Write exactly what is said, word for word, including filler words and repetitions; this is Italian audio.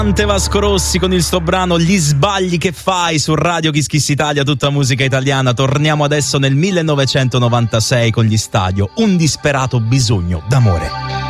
Vasco Rossi con il suo brano Gli sbagli che fai su Radio Kiss Kiss Italia, tutta musica italiana. Torniamo adesso nel millenovecentonovantasei con gli Stadio, Un disperato bisogno d'amore.